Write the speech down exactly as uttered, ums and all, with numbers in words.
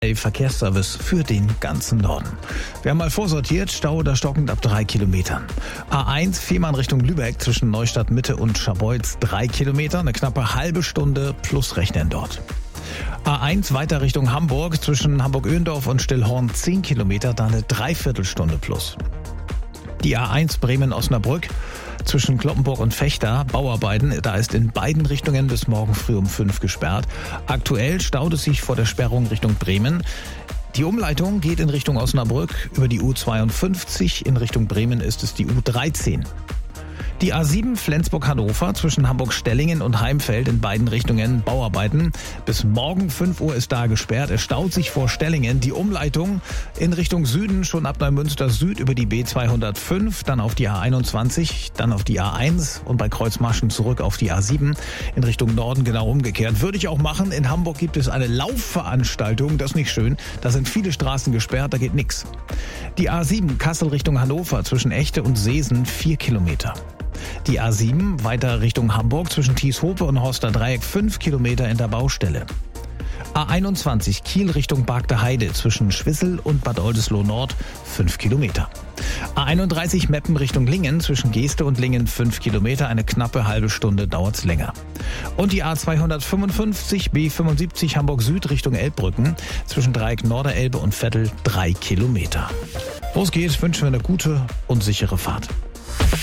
Verkehrsservice für den ganzen Norden. Wir haben mal vorsortiert, Stau oder stockend ab drei Kilometern. A eins, Fehmarn Richtung Lübeck zwischen Neustadt Mitte und Scharbeutz drei Kilometer, eine knappe halbe Stunde plus Rechnen dort. A eins weiter Richtung Hamburg zwischen Hamburg-Öhendorf und Stillhorn zehn Kilometer, da eine Dreiviertelstunde plus. Die A eins Bremen-Osnabrück zwischen Cloppenburg und Vechta, Bauarbeiten, da ist in beiden Richtungen bis morgen früh um fünf gesperrt. Aktuell staut es sich vor der Sperrung Richtung Bremen. Die Umleitung geht in Richtung Osnabrück über die U zweiundfünfzig, in Richtung Bremen ist es die U dreizehn. Die A sieben Flensburg-Hannover zwischen Hamburg-Stellingen und Heimfeld in beiden Richtungen Bauarbeiten. Bis morgen fünf Uhr ist da gesperrt. Es staut sich vor Stellingen. Die Umleitung in Richtung Süden schon ab Neumünster Süd über die B zweihundertfünf, dann auf die A einundzwanzig, dann auf die A eins und bei Kreuzmarschen zurück auf die A sieben. In Richtung Norden genau umgekehrt. Würde ich auch machen. In Hamburg gibt es eine Laufveranstaltung. Das ist nicht schön. Da sind viele Straßen gesperrt. Da geht nichts. Die A sieben Kassel Richtung Hannover zwischen Echte und Seesen vier Kilometer. Die A sieben weiter Richtung Hamburg zwischen Thieshope und Horster Dreieck fünf Kilometer in der Baustelle. A einundzwanzig Kiel Richtung Bargter Heide zwischen Schwissel und Bad Oldesloe Nord fünf Kilometer. A einunddreißig Meppen Richtung Lingen zwischen Geeste und Lingen fünf Kilometer, eine knappe halbe Stunde dauert's länger. Und die A zweihundertfünfundfünfzig B fünfundsiebzig Hamburg Süd Richtung Elbbrücken zwischen Dreieck Norderelbe und Vettel drei Kilometer. Los geht's, wünschen wir eine gute und sichere Fahrt.